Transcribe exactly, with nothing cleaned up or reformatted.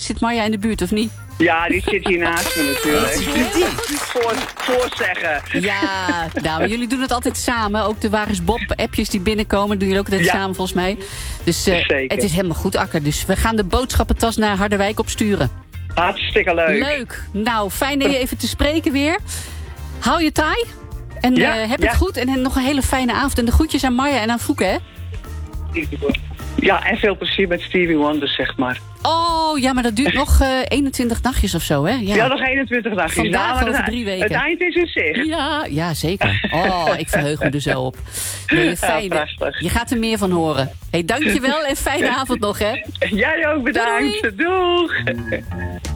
Zit Marja in de buurt, of niet? Ja, die zit hier naast me natuurlijk. Voor, voorzeggen. Ja, nou, maar jullie doen het altijd samen. Ook de Waar is Bob-appjes die binnenkomen, doen jullie ook altijd ja. samen volgens mij. Dus uh, het is helemaal goed, Akker. Dus we gaan de boodschappentas naar Harderwijk opsturen. Hartstikke leuk. Leuk. Nou, fijn je even te spreken weer. Hou je taai. En ja, uh, heb ja. het goed. En nog een hele fijne avond. En de groetjes aan Marja en aan Fouke, hè? Ja, en veel plezier met Stevie Wonder, zeg maar. Oh, ja, maar dat duurt nog uh, eenentwintig nachtjes of zo, hè? Ja, ja nog eenentwintig nachtjes. Vandaag ja, over drie weken. Het eind is in zicht. Ja, ja, zeker. Oh, ik verheug me er zo op. Nee, fijn, ja, je gaat er meer van horen. Hey, dankjewel en fijne avond nog, hè? Jij ook, bedankt. Doei. Doeg.